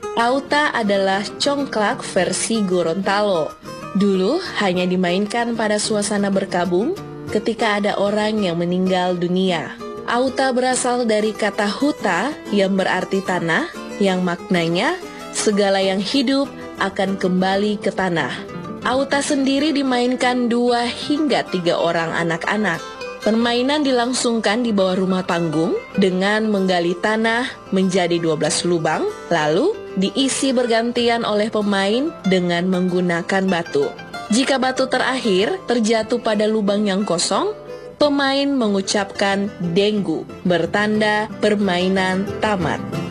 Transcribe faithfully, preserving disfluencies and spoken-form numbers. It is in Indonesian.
Auta adalah congklak versi Gorontalo. Dulu hanya dimainkan pada suasana berkabung ketika ada orang yang meninggal dunia. Auta berasal dari kata huta yang berarti tanah, yang maknanya segala yang hidup akan kembali ke tanah. Auta sendiri dimainkan dua hingga tiga orang anak-anak. Permainan dilangsungkan di bawah rumah panggung dengan menggali tanah menjadi dua belas lubang, lalu diisi bergantian oleh pemain dengan menggunakan batu. Jika batu terakhir terjatuh pada lubang yang kosong, pemain mengucapkan denggu, bertanda permainan tamat.